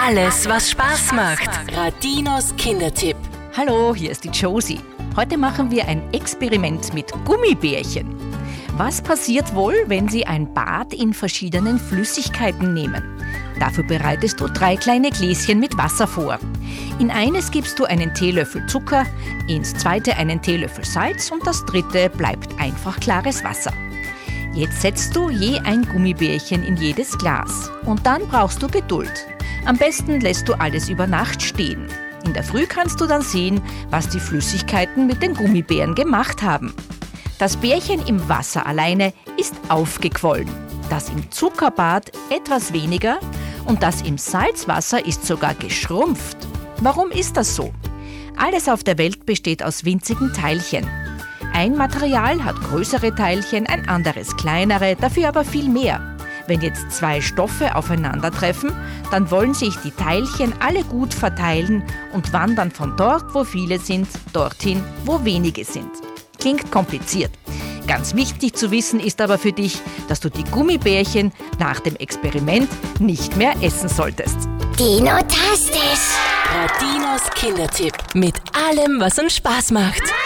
Alles, was Spaß macht. Radinos Kindertipp. Hallo, hier ist die Josie. Heute machen wir ein Experiment mit Gummibärchen. Was passiert wohl, wenn Sie ein Bad in verschiedenen Flüssigkeiten nehmen? Dafür bereitest du 3 kleine Gläschen mit Wasser vor. In eines gibst du einen Teelöffel Zucker, ins zweite einen Teelöffel Salz und das dritte bleibt einfach klares Wasser. Jetzt setzt du je ein Gummibärchen in jedes Glas und dann brauchst du Geduld. Am besten lässt du alles über Nacht stehen. In der Früh kannst du dann sehen, was die Flüssigkeiten mit den Gummibären gemacht haben. Das Bärchen im Wasser alleine ist aufgequollen, das im Zuckerbad etwas weniger und das im Salzwasser ist sogar geschrumpft. Warum ist das so? Alles auf der Welt besteht aus winzigen Teilchen. Ein Material hat größere Teilchen, ein anderes kleinere, dafür aber viel mehr. Wenn jetzt 2 Stoffe aufeinandertreffen, dann wollen sich die Teilchen alle gut verteilen und wandern von dort, wo viele sind, dorthin, wo wenige sind. Klingt kompliziert. Ganz wichtig zu wissen ist aber für dich, dass du die Gummibärchen nach dem Experiment nicht mehr essen solltest. Dino-tastisch. Radinos Kindertipp. Mit allem, was uns Spaß macht.